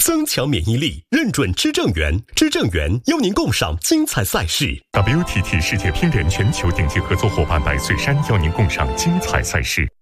增强免疫力，认准知正源，知正源邀您共赏精彩赛事。 WTT 世界乒联全球顶级合作伙伴百岁山邀您共赏精彩赛事。